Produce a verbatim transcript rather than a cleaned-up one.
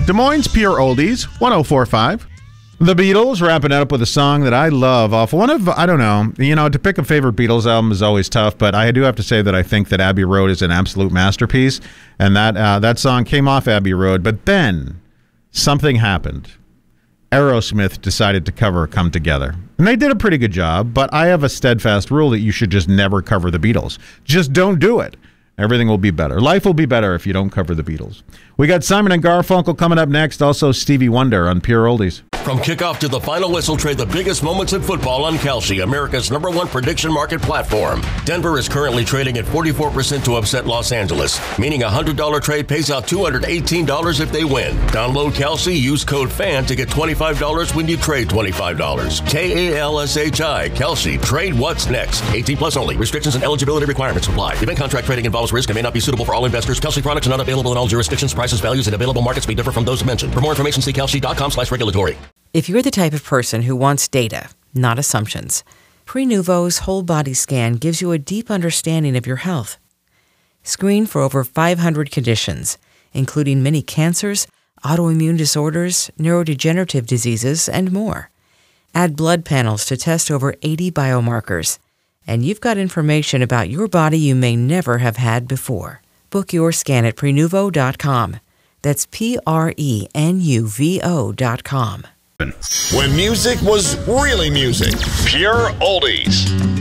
Des Moines Pure Oldies, one oh four point five. The Beatles, wrapping it up with a song that I love off one of, I don't know, you know, to pick a favorite Beatles album is always tough, but I do have to say that I think that Abbey Road is an absolute masterpiece, and that uh, that song came off Abbey Road, but then something happened. Aerosmith decided to cover Come Together, and they did a pretty good job, but I have a steadfast rule that you should just never cover the Beatles. Just don't do it. Everything will be better. Life will be better if you don't cover the Beatles. We got Simon and Garfunkel coming up next, also Stevie Wonder on Pure Oldies. From kickoff to the final whistle, trade the biggest moments in football on Kalshi, America's number one prediction market platform. Denver is currently trading at forty-four percent to upset Los Angeles, meaning a one hundred dollars trade pays out two hundred eighteen dollars if they win. Download Kalshi, use code FAN to get twenty-five dollars when you trade twenty-five dollars. K A L S H I, Kalshi. Trade what's next. eighteen plus only. Restrictions and eligibility requirements apply. Event contract trading involves risk and may not be suitable for all investors. Kalshi products are not available in all jurisdictions. Prices, values, and available markets may differ from those mentioned. For more information, see kalshi.com slash regulatory. If you're the type of person who wants data, not assumptions, Prenuvo's whole body scan gives you a deep understanding of your health. Screen for over five hundred conditions, including many cancers, autoimmune disorders, neurodegenerative diseases, and more. Add blood panels to test over eighty biomarkers, and you've got information about your body you may never have had before. Book your scan at Prenuvo dot com. That's P R E N U V O dot com. When music was really music, Pure Oldies.